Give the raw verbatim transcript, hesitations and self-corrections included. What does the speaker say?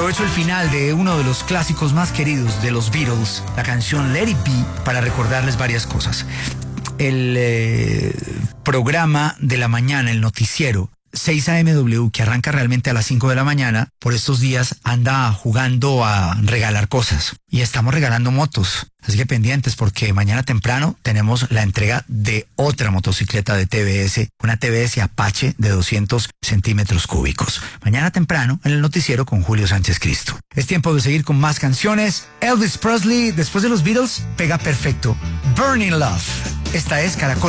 Aprovecho el final de uno de los clásicos más queridos de los Beatles, la canción Let It Be, para recordarles varias cosas. El eh, programa de la mañana, el noticiero seis A M W, que arranca realmente a las cinco de la mañana, por estos días anda jugando a regalar cosas. Y estamos regalando motos. Así que pendientes, porque mañana temprano tenemos la entrega de otra motocicleta de T V S, una T V S Apache de doscientos centímetros cúbicos. Mañana temprano en el noticiero con Julio Sánchez Cristo. Es tiempo de seguir con más canciones. Elvis Presley, después de los Beatles, pega perfecto. Burning Love. Esta es Caracol.